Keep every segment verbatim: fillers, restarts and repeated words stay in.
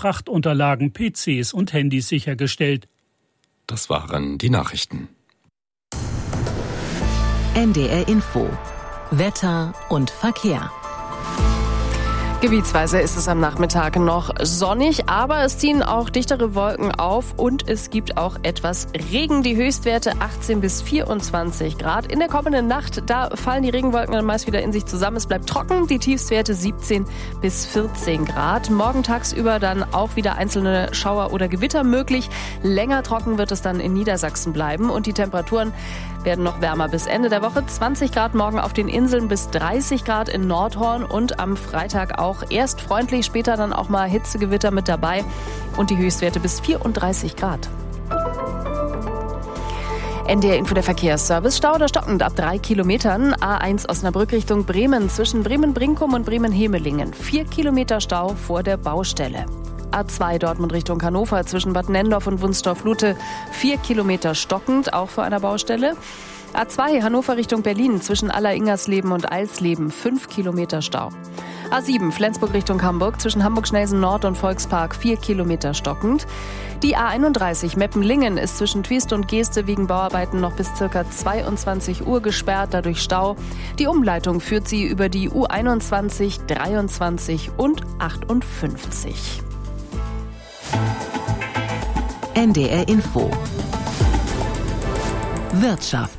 Frachtunterlagen, P Cs und Handys sichergestellt. Das waren die Nachrichten. N D R Info. Wetter und Verkehr. Gebietsweise ist es am Nachmittag noch sonnig, aber es ziehen auch dichtere Wolken auf und es gibt auch etwas Regen. Die Höchstwerte achtzehn bis vierundzwanzig Grad. In der kommenden Nacht, da fallen die Regenwolken dann meist wieder in sich zusammen. Es bleibt trocken, die Tiefstwerte siebzehn bis vierzehn Grad. Morgen tagsüber dann auch wieder einzelne Schauer oder Gewitter möglich. Länger trocken wird es dann in Niedersachsen bleiben und die Temperaturen werden noch wärmer bis Ende der Woche. zwanzig Grad morgen auf den Inseln bis dreißig Grad in Nordhorn und am Freitag auch erst freundlich, später dann auch mal Hitzegewitter mit dabei und die Höchstwerte bis vierunddreißig Grad. N D R Info, der Verkehrsservice. Stau oder stockend ab drei Kilometern. A eins Osnabrück Richtung Bremen zwischen Bremen-Brinkum und Bremen-Hemelingen. Vier Kilometer Stau vor der Baustelle. A zwei Dortmund Richtung Hannover zwischen Bad Nendorf und Wunstorf-Lute. Vier Kilometer stockend, auch vor einer Baustelle. A zwei Hannover Richtung Berlin zwischen Aller-Ingersleben und Eilsleben. Fünf Kilometer Stau. A sieben Flensburg Richtung Hamburg zwischen Hamburg-Schnelsen Nord und Volkspark. Vier Kilometer stockend. Die A einunddreißig Meppen-Lingen ist zwischen Twiest und Geeste wegen Bauarbeiten noch bis ca. zweiundzwanzig Uhr gesperrt, dadurch Stau. Die Umleitung führt sie über die U einundzwanzig, dreiundzwanzig und achtundfünfzig. N D R Info. Wirtschaft.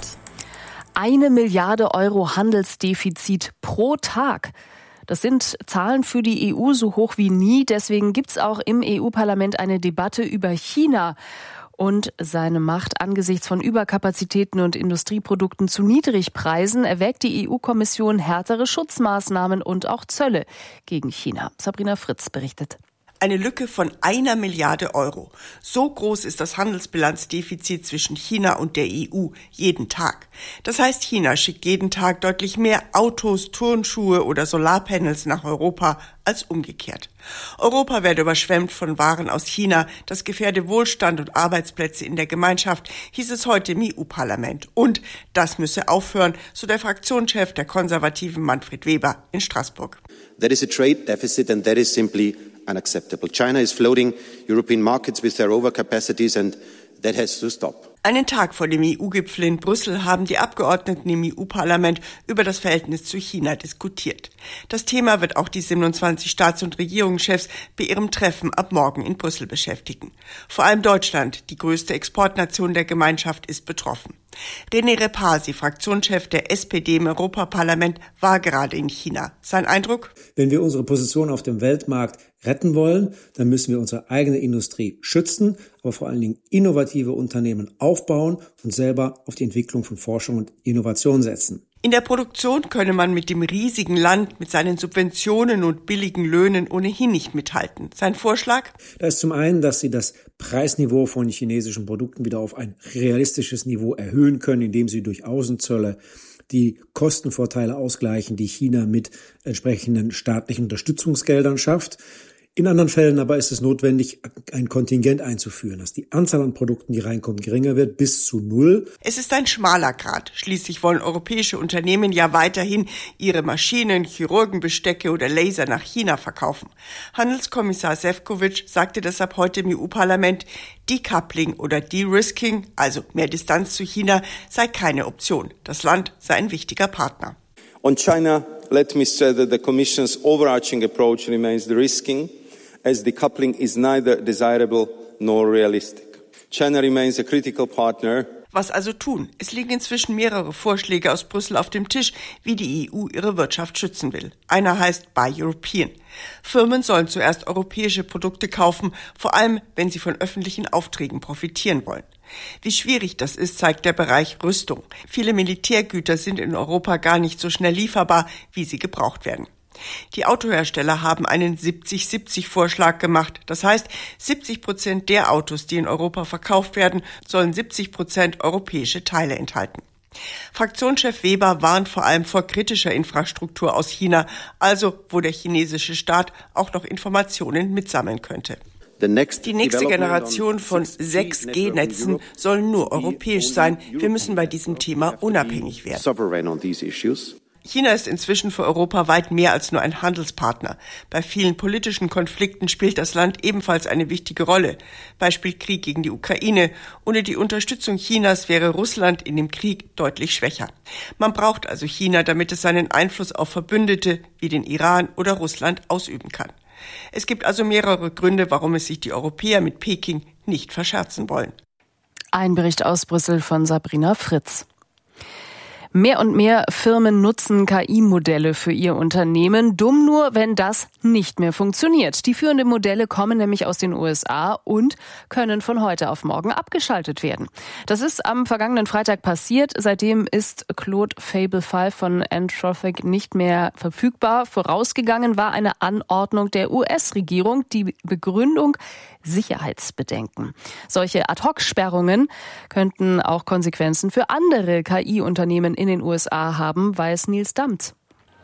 Eine Milliarde Euro Handelsdefizit pro Tag. Das sind Zahlen für die E U so hoch wie nie. Deswegen gibt's auch im E U-Parlament eine Debatte über China und seine Macht angesichts von Überkapazitäten und Industrieprodukten zu Niedrigpreisen. Erwägt die E U-Kommission härtere Schutzmaßnahmen und auch Zölle gegen China. Sabrina Fritz berichtet. Eine Lücke von einer Milliarde Euro. So groß ist das Handelsbilanzdefizit zwischen China und der E U jeden Tag. Das heißt, China schickt jeden Tag deutlich mehr Autos, Turnschuhe oder Solarpanels nach Europa als umgekehrt. Europa werde überschwemmt von Waren aus China. Das gefährde Wohlstand und Arbeitsplätze in der Gemeinschaft, hieß es heute im E U-Parlament. Und das müsse aufhören, so der Fraktionschef der Konservativen Manfred Weber in Straßburg. There is a trade deficit and that is simply unacceptable. China is flooding European markets with their overcapacities and that has to stop. Einen Tag vor dem E U-Gipfel in Brüssel haben die Abgeordneten im E U-Parlament über das Verhältnis zu China diskutiert. Das Thema wird auch die siebenundzwanzig Staats- und Regierungschefs bei ihrem Treffen ab morgen in Brüssel beschäftigen. Vor allem Deutschland, die größte Exportnation der Gemeinschaft, ist betroffen. René Repasi, Fraktionschef der S P D im Europaparlament, war gerade in China. Sein Eindruck? Wenn wir unsere Position auf dem Weltmarkt retten wollen, dann müssen wir unsere eigene Industrie schützen, aber vor allen Dingen innovative Unternehmen aufbauen und selber auf die Entwicklung von Forschung und Innovation setzen. In der Produktion könne man mit dem riesigen Land, mit seinen Subventionen und billigen Löhnen ohnehin nicht mithalten. Sein Vorschlag? Da ist zum einen, dass sie das Preisniveau von chinesischen Produkten wieder auf ein realistisches Niveau erhöhen können, indem sie durch Außenzölle die Kostenvorteile ausgleichen, die China mit entsprechenden staatlichen Unterstützungsgeldern schafft. In anderen Fällen aber ist es notwendig, ein Kontingent einzuführen, dass die Anzahl an Produkten, die reinkommen, geringer wird, bis zu null. Es ist ein schmaler Grat. Schließlich wollen europäische Unternehmen ja weiterhin ihre Maschinen, Chirurgenbestecke oder Laser nach China verkaufen. Handelskommissar Šefčovič sagte deshalb heute im E U-Parlament, Decoupling oder De-Risking, also mehr Distanz zu China, sei keine Option. Das Land sei ein wichtiger Partner. On China, let me say that the Commission's overarching approach remains de-risking, as decoupling is neither desirable nor realistic. China remains a critical partner. Was also tun? Es liegen inzwischen mehrere Vorschläge aus Brüssel auf dem Tisch, wie die E U ihre Wirtschaft schützen will. Einer heißt Buy European. Firmen sollen zuerst europäische Produkte kaufen, vor allem wenn sie von öffentlichen Aufträgen profitieren wollen. Wie schwierig das ist, zeigt der Bereich Rüstung. Viele Militärgüter sind in Europa gar nicht so schnell lieferbar, wie sie gebraucht werden. Die Autohersteller haben einen siebzig siebzig Vorschlag gemacht. Das heißt, siebzig Prozent der Autos, die in Europa verkauft werden, sollen siebzig Prozent europäische Teile enthalten. Fraktionschef Weber warnt vor allem vor kritischer Infrastruktur aus China, also wo der chinesische Staat auch noch Informationen mitsammeln könnte. Die nächste Generation von sechs G Netzen soll nur europäisch sein. Wir müssen bei diesem Thema unabhängig werden. China ist inzwischen für Europa weit mehr als nur ein Handelspartner. Bei vielen politischen Konflikten spielt das Land ebenfalls eine wichtige Rolle. Beispiel Krieg gegen die Ukraine. Ohne die Unterstützung Chinas wäre Russland in dem Krieg deutlich schwächer. Man braucht also China, damit es seinen Einfluss auf Verbündete wie den Iran oder Russland ausüben kann. Es gibt also mehrere Gründe, warum es sich die Europäer mit Peking nicht verscherzen wollen. Ein Bericht aus Brüssel von Sabrina Fritz. Mehr und mehr Firmen nutzen K I-Modelle für ihr Unternehmen. Dumm nur, wenn das nicht mehr funktioniert. Die führenden Modelle kommen nämlich aus den U S A und können von heute auf morgen abgeschaltet werden. Das ist am vergangenen Freitag passiert. Seitdem ist Claude Fable fünf von Anthropic nicht mehr verfügbar. Vorausgegangen war eine Anordnung der U S-Regierung. Die Begründung: Sicherheitsbedenken. Solche Ad-hoc-Sperrungen könnten auch Konsequenzen für andere K I-Unternehmen in den U S A haben, weiß Nils Dammt.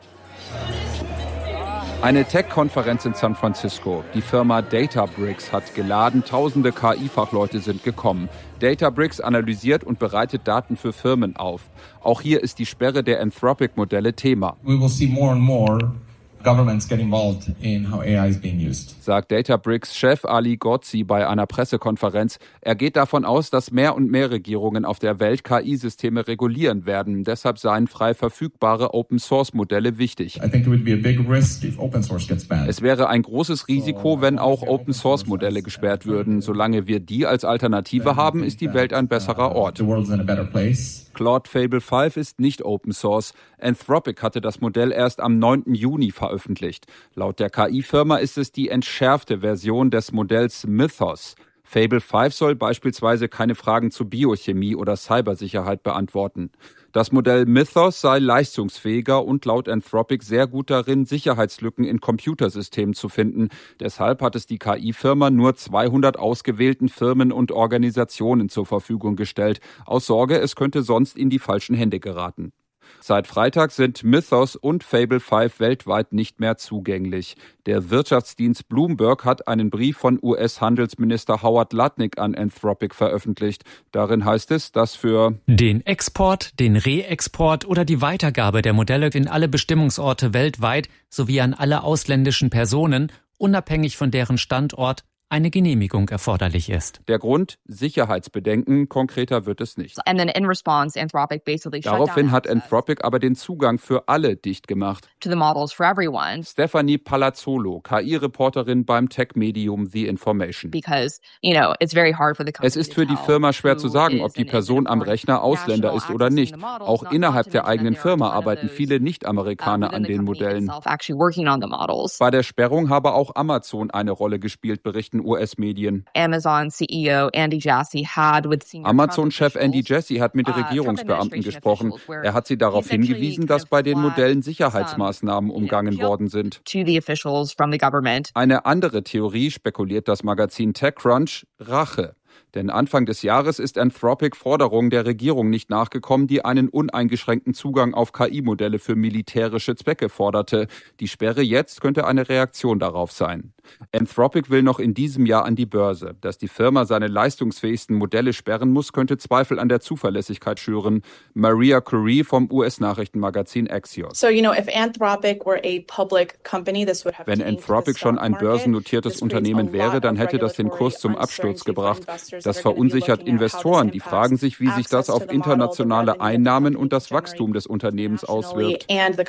Eine Tech-Konferenz in San Francisco. Die Firma Databricks hat geladen. Tausende K I-Fachleute sind gekommen. Databricks analysiert und bereitet Daten für Firmen auf. Auch hier ist die Sperre der Anthropic-Modelle Thema. We will see more and more governments get involved in how A I is being used. Sagt Databricks-Chef Ali Ghodsi bei einer Pressekonferenz. Er geht davon aus, dass mehr und mehr Regierungen auf der Welt K I-Systeme regulieren werden. Deshalb seien frei verfügbare Open-Source-Modelle wichtig. I think it would be a big risk if open source gets banned. Es wäre ein großes Risiko, wenn auch Open-Source-Modelle gesperrt würden. Solange wir die als Alternative haben, ist die Welt ein besserer Ort. The world's in a better place. Claude Fable fünf ist nicht Open Source. Anthropic hatte das Modell erst am neunten Juni veröffentlicht. Laut der K I-Firma ist es die entschärfte Version des Modells Mythos. Fable fünf soll beispielsweise keine Fragen zu Biochemie oder Cybersicherheit beantworten. Das Modell Mythos sei leistungsfähiger und laut Anthropic sehr gut darin, Sicherheitslücken in Computersystemen zu finden. Deshalb hat es die K I-Firma nur zweihundert ausgewählten Firmen und Organisationen zur Verfügung gestellt, aus Sorge, es könnte sonst in die falschen Hände geraten. Seit Freitag sind Mythos und Fable fünf weltweit nicht mehr zugänglich. Der Wirtschaftsdienst Bloomberg hat einen Brief von U S-Handelsminister Howard Lutnick an Anthropic veröffentlicht. Darin heißt es, dass für den Export, den Reexport oder die Weitergabe der Modelle in alle Bestimmungsorte weltweit sowie an alle ausländischen Personen, unabhängig von deren Standort, eine Genehmigung erforderlich ist. Der Grund? Sicherheitsbedenken. Konkreter wird es nicht. And then in response, Anthropic basically shut Daraufhin down hat Anthropic aber den Zugang für alle dicht gemacht. to the models for everyone. Stephanie Palazzolo, K I-Reporterin beim Tech-Medium The Information. Because, you know, it's very hard for the company Es ist für die Firma schwer zu sagen, ob die Person am Rechner Ausländer ist oder nicht. Auch innerhalb der eigenen Firma arbeiten viele Nicht-Amerikaner an den Modellen. Bei der Sperrung habe auch Amazon eine Rolle gespielt, berichten U S-Medien. Amazon-C E O Andy Jassy had with senior Amazon-Chef Andy Jassy hat mit Regierungsbeamten gesprochen. Er hat sie darauf hingewiesen, dass bei den Modellen Sicherheitsmaßnahmen umgangen worden sind. Eine andere Theorie, spekuliert das Magazin TechCrunch, Rache. Denn Anfang des Jahres ist Anthropic Forderungen der Regierung nicht nachgekommen, die einen uneingeschränkten Zugang auf K I-Modelle für militärische Zwecke forderte. Die Sperre jetzt könnte eine Reaktion darauf sein. Anthropic will noch in diesem Jahr an die Börse. Dass die Firma seine leistungsfähigsten Modelle sperren muss, könnte Zweifel an der Zuverlässigkeit schüren. Maria Curie vom U S-Nachrichtenmagazin Axios. So, you know, if Anthropic were a public company, this would have Wenn Anthropic schon ein börsennotiertes Unternehmen wäre, dann hätte das den Kurs zum Absturz gebracht. Das verunsichert Investoren, die fragen sich, wie sich das auf internationale Einnahmen und das Wachstum des Unternehmens auswirkt.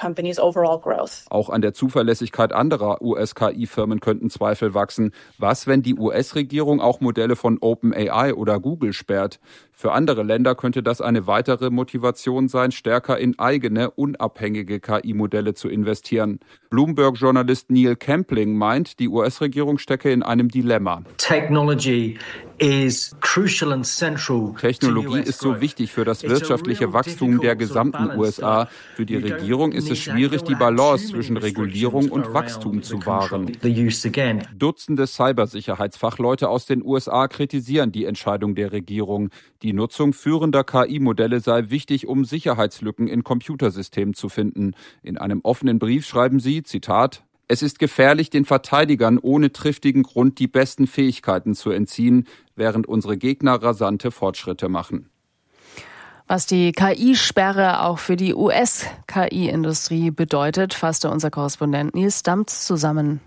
Auch an der Zuverlässigkeit anderer U S-K I-Firmen könnten Zweifel wachsen. Was, wenn die U S-Regierung auch Modelle von OpenAI oder Google sperrt? Für andere Länder könnte das eine weitere Motivation sein, stärker in eigene, unabhängige K I-Modelle zu investieren. Bloomberg-Journalist Neil Campling meint, die U S-Regierung stecke in einem Dilemma. Technology is crucial and central. Technologie ist so wichtig für das wirtschaftliche Wachstum der gesamten U S A. Für die Regierung ist es schwierig, die Balance zwischen Regulierung und Wachstum zu wahren. Dutzende Cybersicherheitsfachleute aus den U S A kritisieren die Entscheidung der Regierung. Die Nutzung führender K I-Modelle sei wichtig, um Sicherheitslücken in Computersystemen zu finden. In einem offenen Brief schreiben sie, Zitat, es ist gefährlich, den Verteidigern ohne triftigen Grund die besten Fähigkeiten zu entziehen, während unsere Gegner rasante Fortschritte machen. Was die K I-Sperre auch für die U S-K I-Industrie bedeutet, fasste unser Korrespondent Nils Damz zusammen.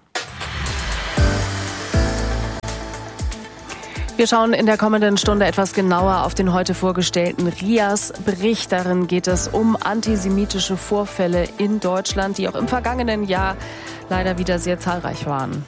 Wir schauen in der kommenden Stunde etwas genauer auf den heute vorgestellten R I A S-Bericht. Darin geht es um antisemitische Vorfälle in Deutschland, die auch im vergangenen Jahr leider wieder sehr zahlreich waren.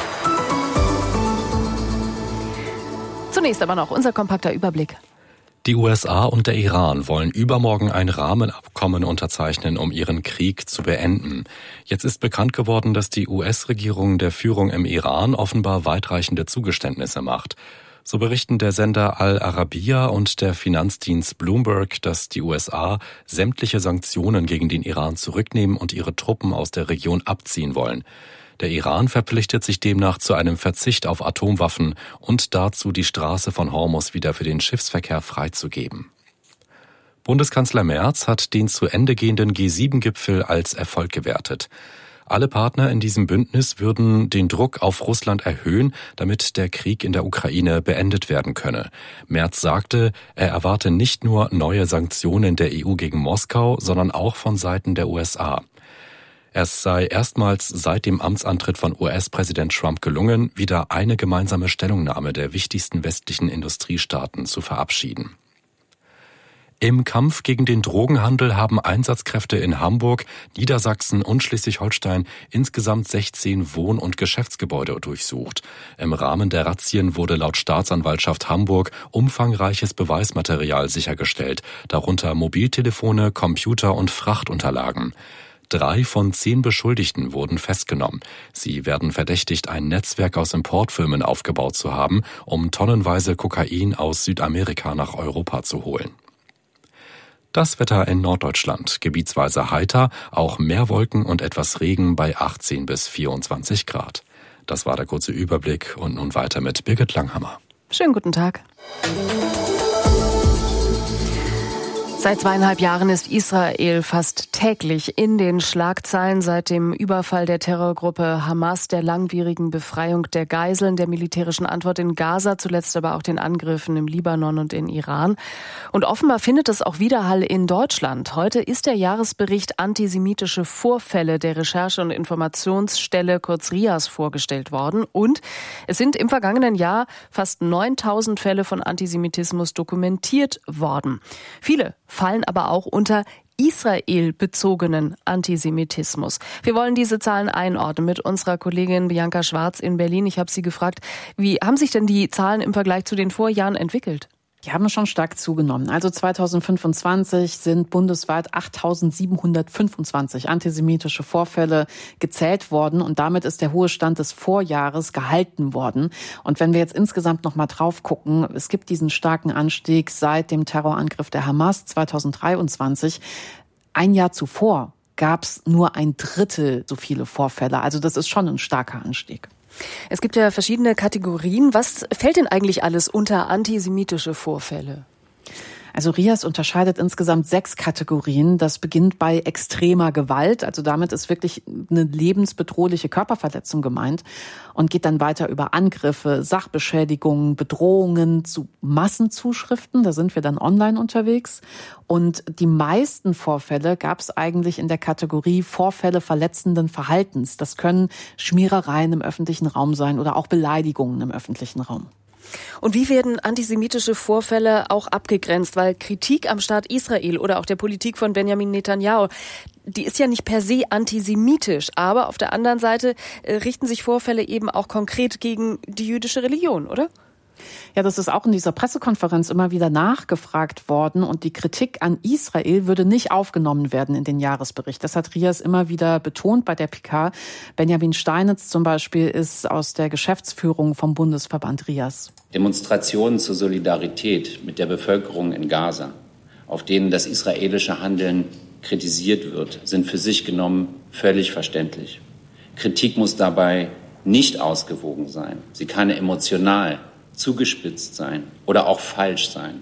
Zunächst aber noch unser kompakter Überblick. Die U S A und der Iran wollen übermorgen ein Rahmenabkommen unterzeichnen, um ihren Krieg zu beenden. Jetzt ist bekannt geworden, dass die U S-Regierung der Führung im Iran offenbar weitreichende Zugeständnisse macht. So berichten der Sender Al Arabiya und der Finanzdienst Bloomberg, dass die U S A sämtliche Sanktionen gegen den Iran zurücknehmen und ihre Truppen aus der Region abziehen wollen. Der Iran verpflichtet sich demnach zu einem Verzicht auf Atomwaffen und dazu, die Straße von Hormuz wieder für den Schiffsverkehr freizugeben. Bundeskanzler Merz hat den zu Ende gehenden G sieben Gipfel als Erfolg gewertet. Alle Partner in diesem Bündnis würden den Druck auf Russland erhöhen, damit der Krieg in der Ukraine beendet werden könne. Merz sagte, er erwarte nicht nur neue Sanktionen der E U gegen Moskau, sondern auch von Seiten der U S A. Es sei erstmals seit dem Amtsantritt von U S-Präsident Trump gelungen, wieder eine gemeinsame Stellungnahme der wichtigsten westlichen Industriestaaten zu verabschieden. Im Kampf gegen den Drogenhandel haben Einsatzkräfte in Hamburg, Niedersachsen und Schleswig-Holstein insgesamt sechzehn Wohn- und Geschäftsgebäude durchsucht. Im Rahmen der Razzien wurde laut Staatsanwaltschaft Hamburg umfangreiches Beweismaterial sichergestellt, darunter Mobiltelefone, Computer und Frachtunterlagen. Drei von zehn Beschuldigten wurden festgenommen. Sie werden verdächtigt, ein Netzwerk aus Importfirmen aufgebaut zu haben, um tonnenweise Kokain aus Südamerika nach Europa zu holen. Das Wetter in Norddeutschland. Gebietsweise heiter, auch mehr Wolken und etwas Regen bei achtzehn bis vierundzwanzig Grad. Das war der kurze Überblick und nun weiter mit Birgit Langhammer. Schönen guten Tag. Seit zweieinhalb Jahren ist Israel fast täglich in den Schlagzeilen seit dem Überfall der Terrorgruppe Hamas, der langwierigen Befreiung der Geiseln, der militärischen Antwort in Gaza, zuletzt aber auch den Angriffen im Libanon und in Iran. Und offenbar findet es auch Widerhall in Deutschland. Heute ist der Jahresbericht Antisemitische Vorfälle der Recherche- und Informationsstelle, kurz R I A S, vorgestellt worden. Und es sind im vergangenen Jahr fast neuntausend Fälle von Antisemitismus dokumentiert worden. Viele fallen aber auch unter israelbezogenen Antisemitismus. Wir wollen diese Zahlen einordnen mit unserer Kollegin Bianca Schwarz in Berlin. Ich habe sie gefragt, wie haben sich denn die Zahlen im Vergleich zu den Vorjahren entwickelt? Die haben schon stark zugenommen. Also zweitausendfünfundzwanzig sind bundesweit achttausendsiebenhundertfünfundzwanzig antisemitische Vorfälle gezählt worden und damit ist der hohe Stand des Vorjahres gehalten worden. Und wenn wir jetzt insgesamt noch mal drauf gucken, es gibt diesen starken Anstieg seit dem Terrorangriff der Hamas zweitausenddreiundzwanzig. Ein Jahr zuvor gab es nur ein Drittel so viele Vorfälle. Also das ist schon ein starker Anstieg. Es gibt ja verschiedene Kategorien. Was fällt denn eigentlich alles unter antisemitische Vorfälle? Also R I A S unterscheidet insgesamt sechs Kategorien. Das beginnt bei extremer Gewalt. Also damit ist wirklich eine lebensbedrohliche Körperverletzung gemeint und geht dann weiter über Angriffe, Sachbeschädigungen, Bedrohungen zu Massenzuschriften. Da sind wir dann online unterwegs. Und die meisten Vorfälle gab es eigentlich in der Kategorie Vorfälle verletzenden Verhaltens. Das können Schmierereien im öffentlichen Raum sein oder auch Beleidigungen im öffentlichen Raum. Und wie werden antisemitische Vorfälle auch abgegrenzt? Weil Kritik am Staat Israel oder auch der Politik von Benjamin Netanyahu, die ist ja nicht per se antisemitisch. Aber auf der anderen Seite äh, richten sich Vorfälle eben auch konkret gegen die jüdische Religion, oder? Ja, das ist auch in dieser Pressekonferenz immer wieder nachgefragt worden und die Kritik an Israel würde nicht aufgenommen werden in den Jahresbericht. Das hat R I A S immer wieder betont bei der P K. Benjamin Steinitz zum Beispiel ist aus der Geschäftsführung vom Bundesverband R I A S. Demonstrationen zur Solidarität mit der Bevölkerung in Gaza, auf denen das israelische Handeln kritisiert wird, sind für sich genommen völlig verständlich. Kritik muss dabei nicht ausgewogen sein. Sie kann emotional zugespitzt sein oder auch falsch sein.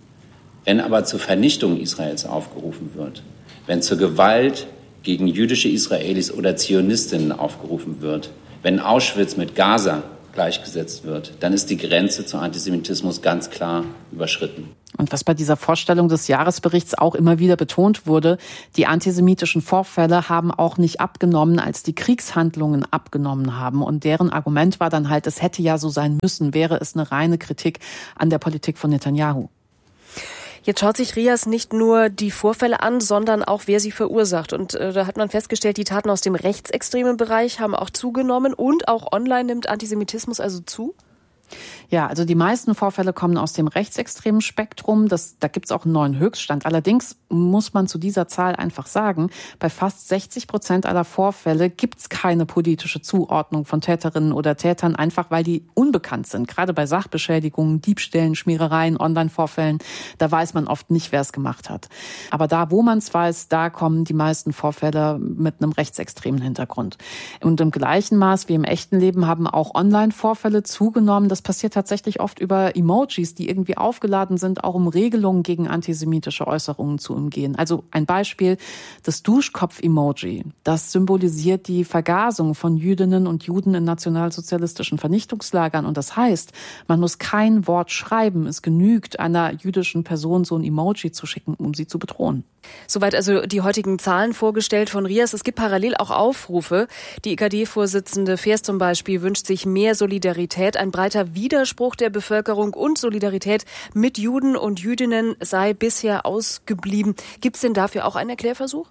Wenn aber zur Vernichtung Israels aufgerufen wird, wenn zur Gewalt gegen jüdische Israelis oder Zionistinnen aufgerufen wird, wenn Auschwitz mit Gaza gleichgesetzt wird, dann ist die Grenze zu Antisemitismus ganz klar überschritten. Und was bei dieser Vorstellung des Jahresberichts auch immer wieder betont wurde, die antisemitischen Vorfälle haben auch nicht abgenommen, als die Kriegshandlungen abgenommen haben. Und deren Argument war dann halt, es hätte ja so sein müssen, wäre es eine reine Kritik an der Politik von Netanyahu. Jetzt schaut sich Rias nicht nur die Vorfälle an, sondern auch, wer sie verursacht. Und äh, da hat man festgestellt, die Taten aus dem rechtsextremen Bereich haben auch zugenommen und auch online nimmt Antisemitismus also zu? Ja, also die meisten Vorfälle kommen aus dem rechtsextremen Spektrum. Das, da gibt's auch einen neuen Höchststand. Allerdings muss man zu dieser Zahl einfach sagen, bei fast sechzig Prozent aller Vorfälle gibt's keine politische Zuordnung von Täterinnen oder Tätern, einfach weil die unbekannt sind. Gerade bei Sachbeschädigungen, Diebstählen, Schmierereien, Online-Vorfällen, da weiß man oft nicht, wer es gemacht hat. Aber da, wo man es weiß, da kommen die meisten Vorfälle mit einem rechtsextremen Hintergrund. Und im gleichen Maß wie im echten Leben haben auch Online-Vorfälle zugenommen. Das passiert tatsächlich oft über Emojis, die irgendwie aufgeladen sind, auch um Regelungen gegen antisemitische Äußerungen zu umgehen. Also ein Beispiel, das Duschkopf-Emoji, das symbolisiert die Vergasung von Jüdinnen und Juden in nationalsozialistischen Vernichtungslagern. Und das heißt, man muss kein Wort schreiben. Es genügt, einer jüdischen Person so ein Emoji zu schicken, um sie zu bedrohen. Soweit also die heutigen Zahlen vorgestellt von Rias. Es gibt parallel auch Aufrufe. Die E K D-Vorsitzende Feers zum Beispiel wünscht sich mehr Solidarität. Ein breiter Widerspruch der Bevölkerung und Solidarität mit Juden und Jüdinnen sei bisher ausgeblieben. Gibt es denn dafür auch einen Erklärversuch?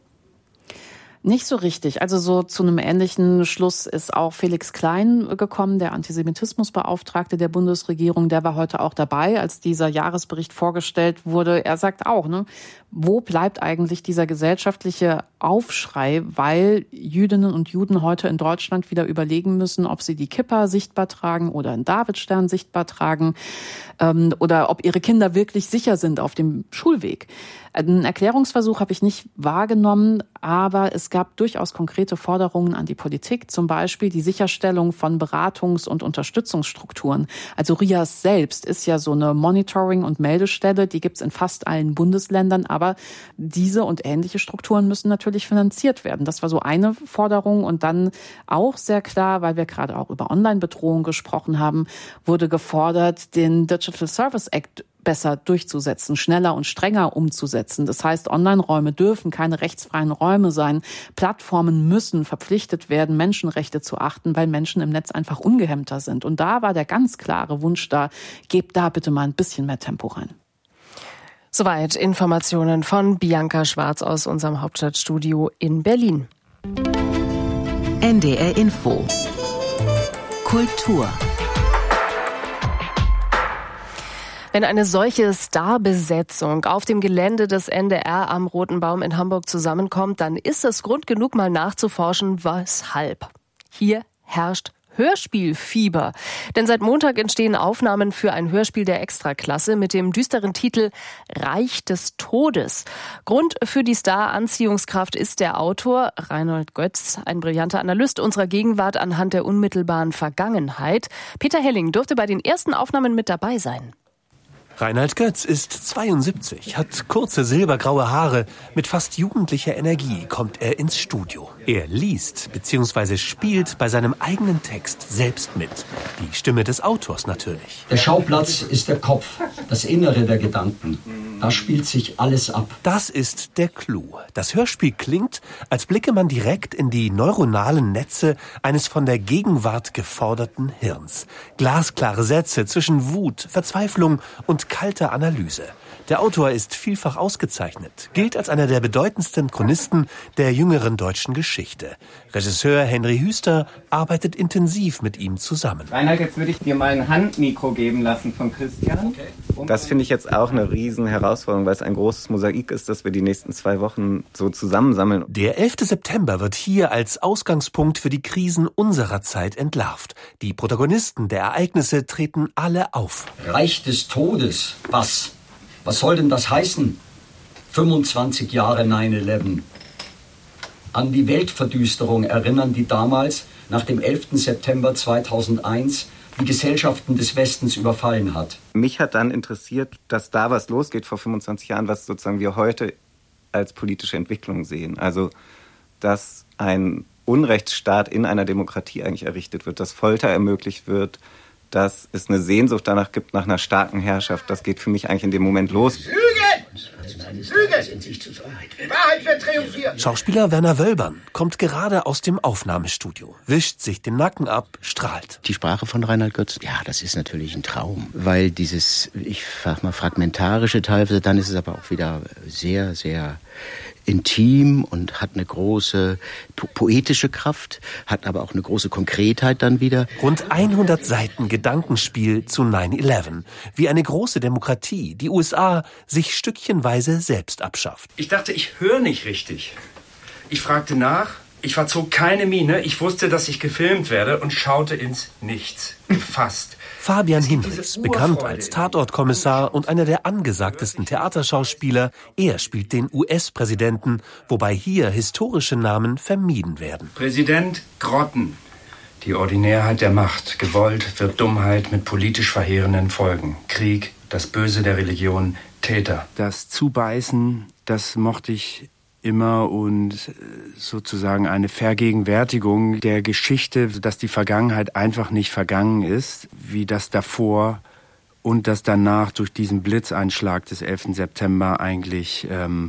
Nicht so richtig. Also so zu einem ähnlichen Schluss ist auch Felix Klein gekommen, der Antisemitismusbeauftragte der Bundesregierung. Der war heute auch dabei, als dieser Jahresbericht vorgestellt wurde. Er sagt auch, ne, wo bleibt eigentlich dieser gesellschaftliche Aufschrei, weil Jüdinnen und Juden heute in Deutschland wieder überlegen müssen, ob sie die Kippa sichtbar tragen oder einen Davidstern sichtbar tragen ähm, oder ob ihre Kinder wirklich sicher sind auf dem Schulweg. Einen Erklärungsversuch habe ich nicht wahrgenommen, aber es gab durchaus konkrete Forderungen an die Politik, zum Beispiel die Sicherstellung von Beratungs- und Unterstützungsstrukturen. Also Rias selbst ist ja so eine Monitoring- und Meldestelle, die gibt's in fast allen Bundesländern, aber diese und ähnliche Strukturen müssen natürlich finanziert werden. Das war so eine Forderung und dann auch sehr klar, weil wir gerade auch über Online-Bedrohung gesprochen haben, wurde gefordert, den Digital Service Act besser durchzusetzen, schneller und strenger umzusetzen. Das heißt, Online-Räume dürfen keine rechtsfreien Räume sein. Plattformen müssen verpflichtet werden, Menschenrechte zu achten, weil Menschen im Netz einfach ungehemmter sind. Und da war der ganz klare Wunsch da, gebt da bitte mal ein bisschen mehr Tempo rein. Soweit Informationen von Bianca Schwarz aus unserem Hauptstadtstudio in Berlin. N D R Info. Kultur. Wenn eine solche Starbesetzung auf dem Gelände des N D R am Roten Baum in Hamburg zusammenkommt, dann ist es Grund genug, mal nachzuforschen, weshalb. Hier herrscht Hörspielfieber. Denn seit Montag entstehen Aufnahmen für ein Hörspiel der Extraklasse mit dem düsteren Titel Reich des Todes. Grund für die Star-Anziehungskraft ist der Autor Reinhold Götz, ein brillanter Analyst unserer Gegenwart anhand der unmittelbaren Vergangenheit. Peter Helling durfte bei den ersten Aufnahmen mit dabei sein. Reinhold Götz ist zweiundsiebzig, hat kurze silbergraue Haare. Mit fast jugendlicher Energie kommt er ins Studio. Er liest bzw. spielt bei seinem eigenen Text selbst mit. Die Stimme des Autors natürlich. Der Schauplatz ist der Kopf, das Innere der Gedanken. Da spielt sich alles ab. Das ist der Clou. Das Hörspiel klingt, als blicke man direkt in die neuronalen Netze eines von der Gegenwart geforderten Hirns. Glasklare Sätze zwischen Wut, Verzweiflung und kalter Analyse. Der Autor ist vielfach ausgezeichnet, gilt als einer der bedeutendsten Chronisten der jüngeren deutschen Geschichte. Regisseur Henry Hüster arbeitet intensiv mit ihm zusammen. Reinhard, jetzt würde ich dir mal ein Handmikro geben lassen von Christian. Okay. Das finde ich jetzt auch eine riesen Herausforderung, weil es ein großes Mosaik ist, das wir die nächsten zwei Wochen so zusammensammeln. Der elfte September wird hier als Ausgangspunkt für die Krisen unserer Zeit entlarvt. Die Protagonisten der Ereignisse treten alle auf. Reich des Todes, was? Was soll denn das heißen? fünfundzwanzig Jahre neun elf. An die Weltverdüsterung erinnern, die damals, nach dem elften September zweitausendeins, die Gesellschaften des Westens überfallen hat. Mich hat dann interessiert, dass da was losgeht vor fünfundzwanzig Jahren, was sozusagen wir heute als politische Entwicklung sehen. Also, dass ein Unrechtsstaat in einer Demokratie eigentlich errichtet wird, dass Folter ermöglicht wird, dass es eine Sehnsucht danach gibt, nach einer starken Herrschaft. Das geht für mich eigentlich in dem Moment los. Lügen! Lügen! Wahrheit wird triumphieren! Schauspieler Werner Wölbern kommt gerade aus dem Aufnahmestudio, wischt sich den Nacken ab, strahlt. Die Sprache von Reinhard Götz, ja, das ist natürlich ein Traum, weil dieses, ich sag mal, fragmentarische teilweise, dann ist es aber auch wieder sehr, sehr intim und hat eine große po- poetische Kraft, hat aber auch eine große Konkretheit dann wieder. Rund hundert Seiten Gedankenspiel zu neun elf, wie eine große Demokratie, die U S A, sich stückchenweise selbst abschafft. Ich dachte, ich höre nicht richtig. Ich fragte nach, ich verzog keine Miene, ich wusste, dass ich gefilmt werde und schaute ins Nichts, gefasst. Fabian Hinrichs, bekannt als Tatortkommissar und einer der angesagtesten Theaterschauspieler, er spielt den U S-Präsidenten, wobei hier historische Namen vermieden werden. Präsident Grotten. Die Ordinärheit der Macht. Gewollt wird Dummheit mit politisch verheerenden Folgen. Krieg, das Böse der Religion, Täter. Das Zubeißen, das mochte ich immer und sozusagen eine Vergegenwärtigung der Geschichte, dass die Vergangenheit einfach nicht vergangen ist, wie das davor und das danach durch diesen Blitzeinschlag des elften September eigentlich ähm,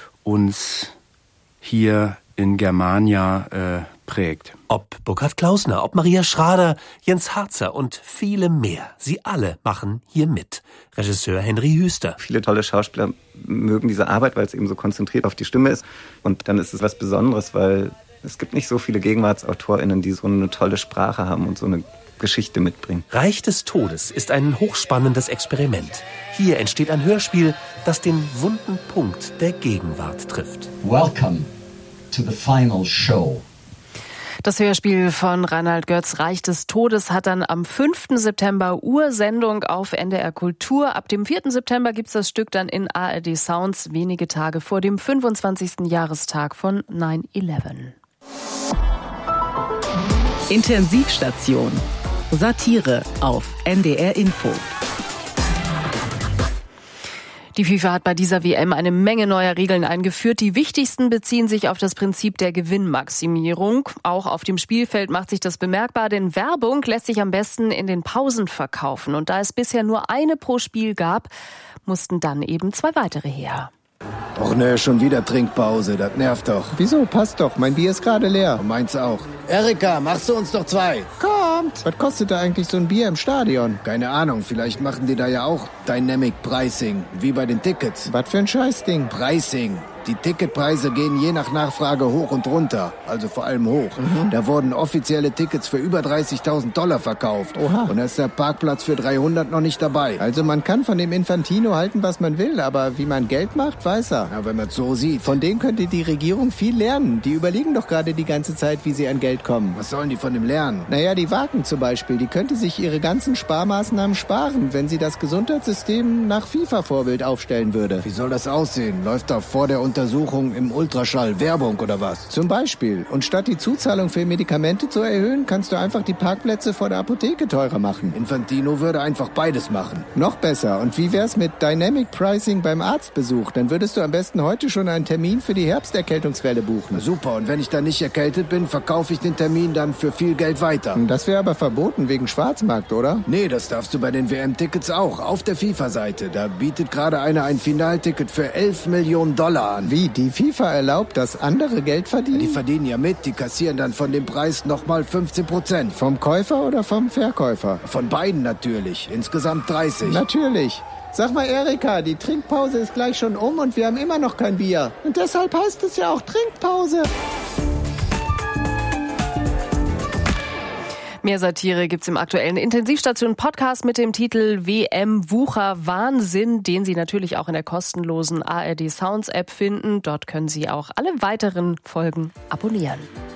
uns hier in Germania äh, prägt. Ob Burkhard Klausner, ob Maria Schrader, Jens Harzer und viele mehr. Sie alle machen hier mit. Regisseur Henry Hüster. Viele tolle Schauspieler mögen diese Arbeit, weil es eben so konzentriert auf die Stimme ist. Und dann ist es was Besonderes, weil es gibt nicht so viele GegenwartsautorInnen, die so eine tolle Sprache haben und so eine Geschichte mitbringen. Reich des Todes ist ein hochspannendes Experiment. Hier entsteht ein Hörspiel, das den wunden Punkt der Gegenwart trifft. Welcome to the final show. Das Hörspiel von Reinhard Götz, Reich des Todes, hat dann am fünften September Ursendung auf N D R Kultur. Ab dem vierten September gibt's das Stück dann in A R D Sounds, wenige Tage vor dem fünfundzwanzigsten Jahrestag von neun elf. Intensivstation. Satire auf N D R Info. Die FIFA hat bei dieser W M eine Menge neuer Regeln eingeführt. Die wichtigsten beziehen sich auf das Prinzip der Gewinnmaximierung. Auch auf dem Spielfeld macht sich das bemerkbar, denn Werbung lässt sich am besten in den Pausen verkaufen. Und da es bisher nur eine pro Spiel gab, mussten dann eben zwei weitere her. Och ne, schon wieder Trinkpause, das nervt doch. Wieso? Passt doch, mein Bier ist gerade leer. Und meins auch. Erika, machst du uns doch zwei? Kommt! Was kostet da eigentlich so ein Bier im Stadion? Keine Ahnung, vielleicht machen die da ja auch Dynamic Pricing, wie bei den Tickets. Was für ein Scheißding? Pricing. Die Ticketpreise gehen je nach Nachfrage hoch und runter, also vor allem hoch. Mhm. Da wurden offizielle Tickets für über dreißigtausend Dollar verkauft. Oha. Und da ist der Parkplatz für dreihundert noch nicht dabei. Also man kann von dem Infantino halten, was man will, aber wie man Geld macht, weiß er. Ja, wenn man es so sieht. Von denen könnte die Regierung viel lernen. Die überlegen doch gerade die ganze Zeit, wie sie an Geld kommen. Was sollen die von dem lernen? Naja, die Wagen zum Beispiel, die könnte sich ihre ganzen Sparmaßnahmen sparen, wenn sie das Gesundheitssystem nach FIFA-Vorbild aufstellen würde. Wie soll das aussehen? Läuft da vor der Untersuchung im Ultraschall Werbung oder was? Zum Beispiel. Und statt die Zuzahlung für Medikamente zu erhöhen, kannst du einfach die Parkplätze vor der Apotheke teurer machen. Infantino würde einfach beides machen. Noch besser. Und wie wär's mit Dynamic Pricing beim Arztbesuch? Dann würdest du am besten heute schon einen Termin für die Herbsterkältungswelle buchen. Na super. Und wenn ich dann nicht erkältet bin, verkaufe ich den Termin dann für viel Geld weiter. Das wäre aber verboten wegen Schwarzmarkt, oder? Nee, das darfst du bei den W M-Tickets auch. Auf der FIFA-Seite. Da bietet gerade einer ein Finalticket für elf Millionen Dollar an. Wie? Die FIFA erlaubt, dass andere Geld verdienen? Die verdienen ja mit. Die kassieren dann von dem Preis nochmal fünfzehn Prozent. Vom Käufer oder vom Verkäufer? Von beiden natürlich. Insgesamt dreißig. Natürlich. Sag mal, Erika, die Trinkpause ist gleich schon um und wir haben immer noch kein Bier. Und deshalb heißt es ja auch Trinkpause. Mehr Satire gibt's im aktuellen Intensivstation-Podcast mit dem Titel W M Wucher Wahnsinn, den Sie natürlich auch in der kostenlosen A R D Sounds App finden. Dort können Sie auch alle weiteren Folgen abonnieren.